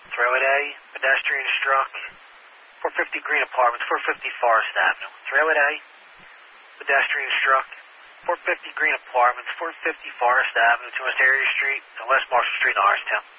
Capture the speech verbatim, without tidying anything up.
Three-Way A, pedestrian struck. four fifty Green Apartments, four fifty Forest Avenue. Three-Way A, pedestrian struck. four fifty Green Apartments, four fifty Forest Avenue to West Area Street, and West Marshall Street in Orangetown.